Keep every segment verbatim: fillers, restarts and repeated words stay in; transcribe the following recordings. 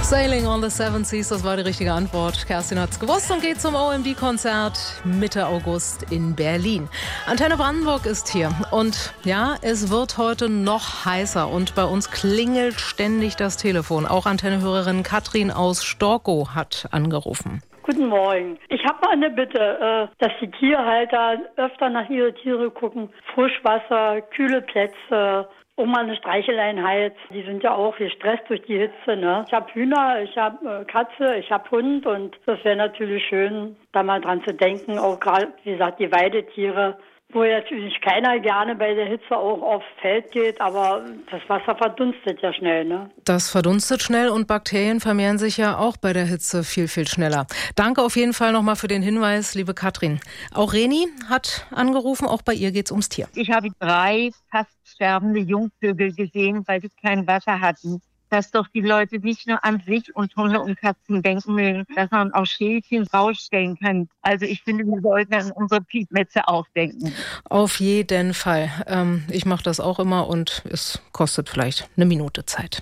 Sailing on the Seven Seas, das war die richtige Antwort. Kerstin hat's gewusst und geht zum O M D-Konzert Mitte August in Berlin. Antenne Brandenburg ist hier und ja, es wird heute noch heißer und bei uns klingelt ständig das Telefon. Auch Antennehörerin Katrin aus Storkow hat angerufen. Guten Morgen. Ich habe mal eine Bitte, dass die Tierhalter öfter nach ihre Tiere gucken. Frischwasser, kühle Plätze, um mal eine Streicheleinheit. Die sind ja auch gestresst durch die Hitze, ne? Ich habe Hühner, ich habe Katze, ich habe Hund und das wäre natürlich schön, da mal dran zu denken. Auch gerade, wie gesagt, die Weidetiere, wo natürlich keiner gerne bei der Hitze auch aufs Feld geht, aber das Wasser verdunstet ja schnell, ne? Das verdunstet schnell und Bakterien vermehren sich ja auch bei der Hitze viel, viel schneller. Danke auf jeden Fall nochmal für den Hinweis, liebe Katrin. Auch Reni hat angerufen, auch bei ihr geht's ums Tier. Ich habe drei fast sterbende Jungvögel gesehen, weil sie kein Wasser hatten. Dass doch die Leute nicht nur an sich und Hunde und Katzen denken mögen, dass man auch Schälchen rausstellen kann. Also ich finde, wir sollten an unsere Piepmetze auch denken. Auf jeden Fall. Ähm, ich mache das auch immer und es kostet vielleicht eine Minute Zeit.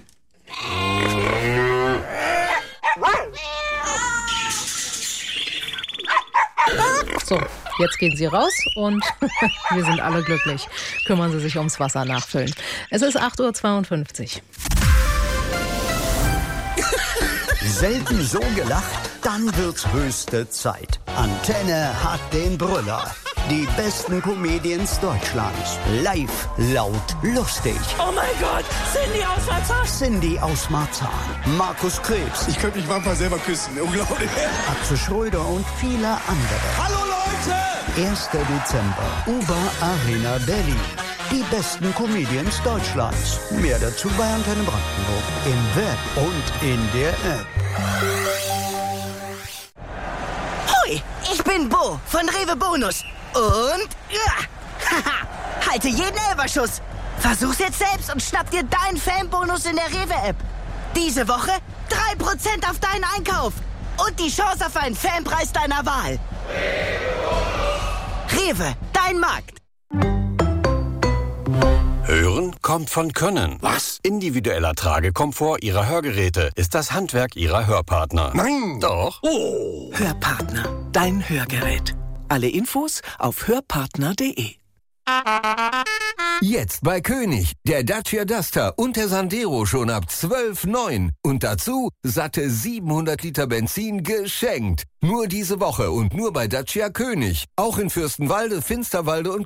So, jetzt gehen Sie raus und wir sind alle glücklich. Kümmern Sie sich ums Wasser nachfüllen. Es ist acht Uhr zweiundfünfzig. Selten so gelacht, dann wird's höchste Zeit. Antenne hat den Brüller. Die besten Comedians Deutschlands. Live, laut, lustig. Oh mein Gott, Cindy aus Marzahn. Cindy aus Marzahn. Markus Krebs. Ich könnte mich manchmal selber küssen, unglaublich. Axel Schröder und viele andere. Hallo Leute! erster Dezember, Uber Arena Berlin. Die besten Comedians Deutschlands. Mehr dazu bei Antenne Brandenburg. Im Web und in der App. Hoi, ich bin Bo von Rewe Bonus. Und ja, haha, halte jeden Elberschuss. Versuch's jetzt selbst und schnapp dir deinen Fanbonus in der Rewe-App. Diese Woche drei Prozent auf deinen Einkauf. Und die Chance auf einen Fanpreis deiner Wahl. Rewe, dein Markt. Hören kommt von Können. Was? Individueller Tragekomfort Ihrer Hörgeräte ist das Handwerk Ihrer Hörpartner. Nein! Doch. Oh! Hörpartner, dein Hörgerät. Alle Infos auf hörpartner punkt de. Jetzt bei König, der Dacia Duster und der Sandero schon ab zwölf Komma neun. Und dazu satte siebenhundert Liter Benzin geschenkt. Nur diese Woche und nur bei Dacia König. Auch in Fürstenwalde, Finsterwalde und